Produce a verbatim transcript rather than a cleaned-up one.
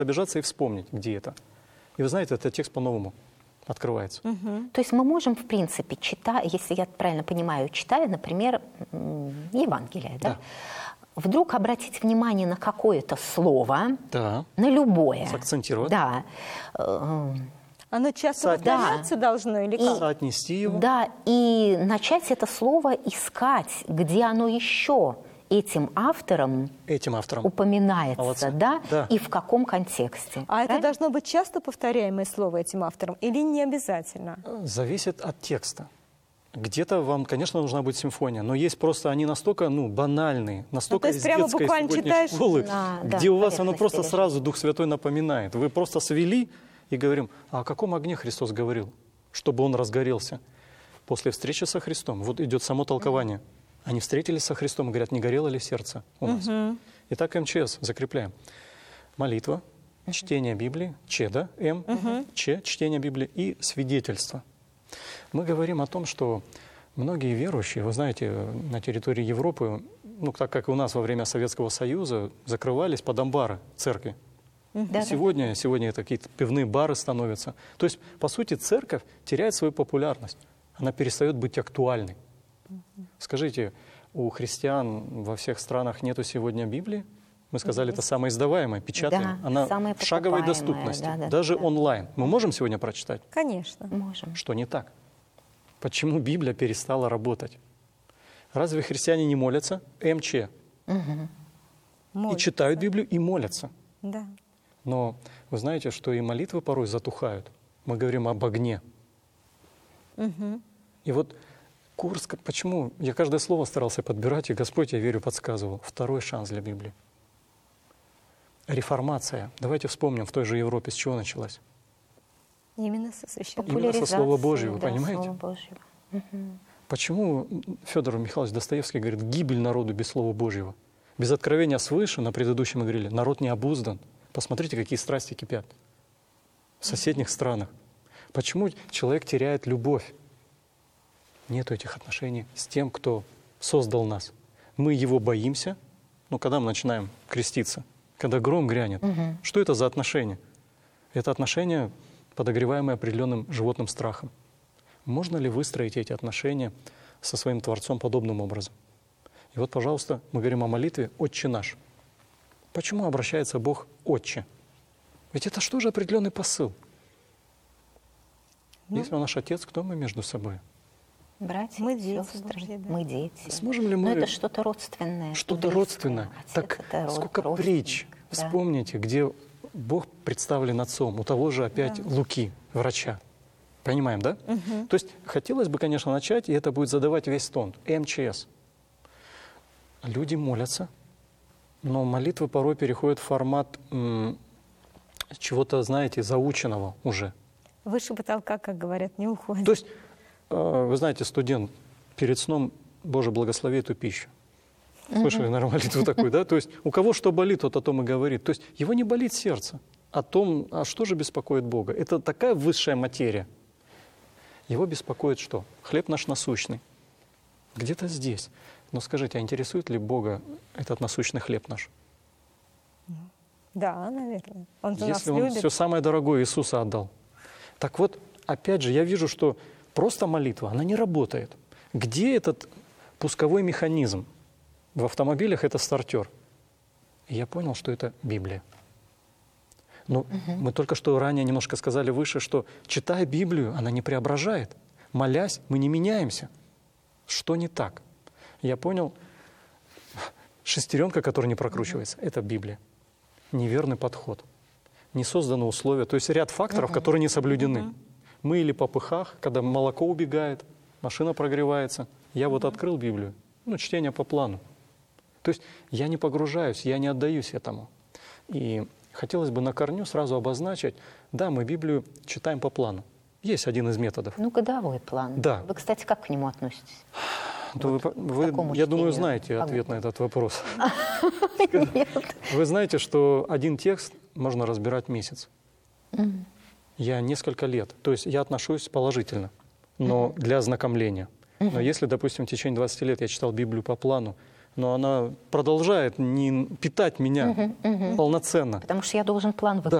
обижаться и вспомнить, где это. И вы знаете, этот текст по-новому открывается. Угу. То есть мы можем, в принципе, читая, если я правильно понимаю, читая, например, Евангелие, да? Да. Вдруг обратить внимание на какое-то слово, да. на любое. Сакцентировать. Да. Оно часто повторяться да. должно или как? И, соотнести его. Да, и начать это слово искать, где оно еще этим автором, этим автором упоминается, да? Да. И в каком контексте. А правильно? это должно быть часто повторяемое слово этим автором или не обязательно? Зависит от текста. Где-то вам, конечно, нужна будет симфония, но есть просто они настолько, ну, банальные, настолько ну, из детской субботней школы, а, где да, у вас оно просто лежит. сразу Дух Святой напоминает. Вы просто свели и говорим, а о каком огне Христос говорил, чтобы он разгорелся? После встречи со Христом, вот идет само толкование. Они встретились со Христом и говорят, не горело ли сердце у нас? Угу. Итак, эм че эс закрепляем. Молитва, угу. чтение Библии, Ч, да, М, угу. Ч, чтение Библии и свидетельство. Мы говорим о том, что многие верующие, вы знаете, на территории Европы, ну, так как и у нас во время Советского Союза, закрывались под амбары церкви. Да, сегодня, да. сегодня это какие-то пивные бары становятся. То есть, по сути, церковь теряет свою популярность. Она перестает быть актуальной. Угу. Скажите, у христиан во всех странах нету сегодня Библии? Мы сказали, это самая издаваемая, печатная. Да, она в шаговой доступности, да, да, даже да. онлайн. Мы можем сегодня прочитать? Конечно. Можем. Что не так? Почему Библия перестала работать? Разве христиане не молятся? эм че. Угу. И читают Библию, и молятся. Да. Но вы знаете, что и молитвы порой затухают. Мы говорим об огне. Угу. И вот курс, почему я каждое слово старался подбирать, и Господь, я верю, подсказывал. Второй шанс для Библии. Реформация. Давайте вспомним, в той же Европе с чего началась? Именно со священного. Именно со Слова Божьего, да, понимаете? Слова Божьего. Угу. Почему Федор Михайлович Достоевский говорит, гибель народу без Слова Божьего? Без откровения свыше, на предыдущем мы говорили, народ не обуздан. Посмотрите, какие страсти кипят в соседних странах. Почему человек теряет любовь? Нету этих отношений с тем, кто создал нас. Мы его боимся, но когда мы начинаем креститься, когда гром грянет, угу. что это за отношения? Это отношения, подогреваемые определенным животным страхом. Можно ли выстроить эти отношения со своим Творцом подобным образом? И вот, пожалуйста, мы говорим о молитве «Отче наш». Почему обращается Бог «Отче»? Ведь это что же определенный посыл? Ну, если он наш Отец, кто мы между собой? Братья, мы дети, сестры, да. мы дети. Сможем ли мы... Но это что-то родственное. Что-то родственное. Так сколько притч, да. Вспомните, где Бог представлен отцом, у того же опять да. Луки, врача. Понимаем, да? Угу. То есть хотелось бы, конечно, начать, и это будет задавать весь тон. эм че эс. Люди молятся, но молитвы порой переходят в формат м- чего-то, знаете, заученного уже. Выше потолка, как говорят, не уходит. То есть, э, вы знаете, студент перед сном, Боже, благослови эту пищу. Слышали, наверное, молитву такую, да? То есть у кого что болит, тот о том и говорит. То есть его не болит сердце о том, а что же беспокоит Бога. Это такая высшая материя. Его беспокоит что? Хлеб наш насущный. Где-то здесь. Но скажите, а интересует ли Бога этот насущный хлеб наш? Да, наверное. Он же Если нас Он любит. все самое дорогое Иисуса отдал. Так вот, опять же, я вижу, что просто молитва, она не работает. Где этот пусковой механизм? В автомобилях это стартер. И я понял, что это Библия. Но угу. мы только что ранее немножко сказали выше, что читая Библию, она не преображает. Молясь, мы не меняемся. Что не так? Я понял, шестеренка, которая не прокручивается, угу. это Библия. Неверный подход. Не созданы условия, то есть ряд факторов, угу. которые не соблюдены. Угу. Мы или по пыхах, когда молоко убегает, машина прогревается. Я угу. вот открыл Библию, ну, чтение по плану. То есть я не погружаюсь, я не отдаюсь этому. И хотелось бы на корню сразу обозначить, да, мы Библию читаем по плану. Есть один из методов. Ну, годовой план. Да. Вы, кстати, как к нему относитесь? Вот вы, вы, я думаю, знаете ответ на этот вопрос. Вы знаете, что один текст можно разбирать месяц. Я несколько лет. То есть я отношусь положительно, но для ознакомления. Но если, допустим, в течение двадцати лет я читал Библию по плану, но она продолжает не питать меня Мгм, мгм. полноценно. Потому что я должен план выполнять.